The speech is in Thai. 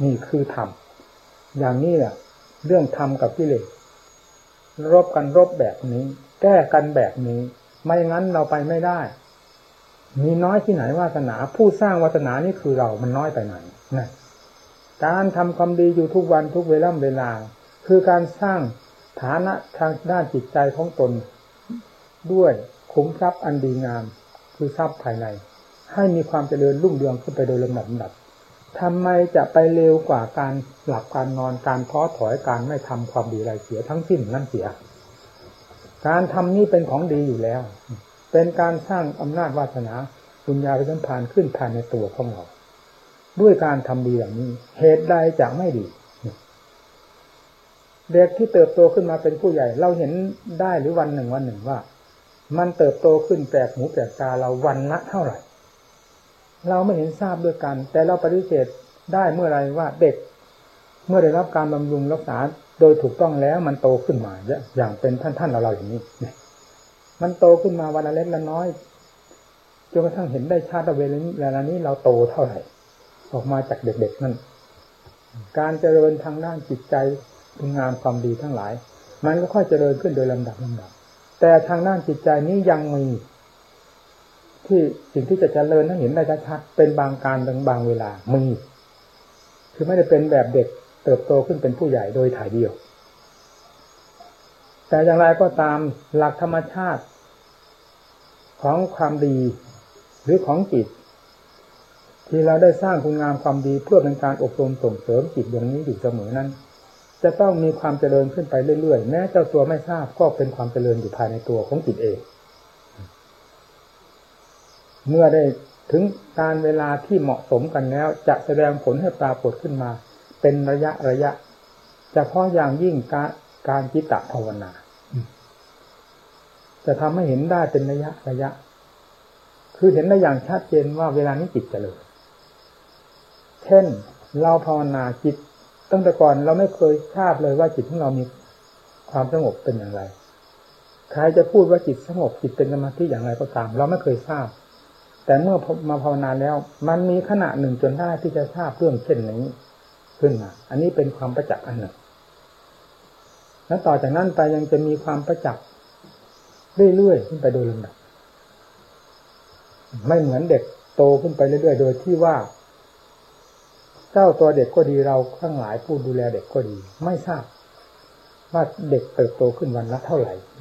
นี่คือธรรมอย่างนี้แหละเรื่องธรรมกับกิเลสรบกันแบบนี้แก้กันแบบนี้ไม่งั้นเราไปไม่ได้มีน้อยที่ไหนวาสนาผู้สร้างวาสนานี่คือเรามันน้อยไปไหนนะการทำความดีอยู่ทุกวันทุกเวลาคือการสร้างฐานะทางด้านจิตใจของตนด้วยขุมทรัพย์อันดีงามคือทรัพย์ภายในให้มีความเจริญรุ่งเรืองขึ้นไปโดยลำดับทำไมจะไปเร็วกว่าการหลับการนอนการท้อถอยการไม่ทำความดีอะไรเสียทั้งสิ้นนั่นเสียการทำนี้เป็นของดีอยู่แล้วเป็นการสร้างอำนาจวาสนาบุญญาภิสัมพันธ์ขึ้นภายในตัวของเราด้วยการทำดีอย่างนี้เหตุใดจะไม่ดีเด็กที่เติบโตขึ้นมาเป็นผู้ใหญ่เราเห็นได้หรือวันหนึ่งว่ามันเติบโตขึ้นแปลกหูแปลกตาเราวันละเท่าไหร่เราไม่เห็นทราบด้วยกันแต่เราปฏิเสธได้เมื่อไรว่าเด็กเมื่อได้รับการบำรุงรักษาโดยถูกต้องแล้วมันโตขึ้นมาอย่างเป็นท่านเราอย่างนี้มันโตขึ้นมาวันละเล็กละน้อยจนกระทั่งเห็นได้ชัดว่าเวลานี้เราโตเท่าไหร่ออกมาจากเด็กๆนั่นการเจริญทางด้านจิตใจคุณงามความดีทั้งหลายมันก็ค่อยเจริญขึ้นโดยลำดับแต่ทางด้านจิตใจนี้ยังมีที่สิ่งที่จะเจริญให้เห็นได้ชัดๆเป็นบางการบางเวลามีคือไม่ได้เป็นแบบเด็กเติบโตขึ้นเป็นผู้ใหญ่โดยถ่ายเดียวแต่อย่างไรก็ตามหลักธรรมชาติของความดีหรือของจิตที่เราได้สร้างคุณงามความดีเพื่อเป็นการอบรมส่งเสริมจิตดวงนี้อยู่เสมอนั้นจะต้องมีความเจริญขึ้นไปเรื่อยๆแม้เจ้าตัวไม่ทราบก็เป็นความเจริญอยู่ภายในตัวของจิตเองเมื่อได้ถึงการเวลาที่เหมาะสมกันแล้วจะแสดงผลให้ปรากฏขึ้นมาเป็นระยะเฉพาะอย่างยิ่งการจิตตภาวนาจะทำให้เห็นได้เป็นระยะคือเห็นได้อย่างชัดเจนว่าเวลานี้จิตเจริญเช่นเราภาวนาจิตตั้งแต่ก่อนเราไม่เคยทราบเลยว่าจิตของเรามีความสงบเป็นอย่างไรใครจะพูดว่าจิตสงบจิตเป็นสมาธิอย่างไรก็ตามเราไม่เคยทราบแต่เมื่อมาภาวนาแล้วมันมีขณะหนึ่งจนได้ที่จะทราบเรื่องเช่นนี้ขึ้นมาอันนี้เป็นความประจักษ์อันหนึ่งแล้วต่อจากนั้นไปยังจะมีความประจักษ์เรื่อยๆขึ้นไปโดยลำดับไม่เหมือนเด็กโตขึ้นไปเรื่อยๆโดยที่ว่าเจ้าตัวเด็กก็ดีเราทั้งหลายผู้ดูแลเด็กก็ดีไม่ทราบว่าเด็กเติบโตขึ้นวันละเท่าไหร่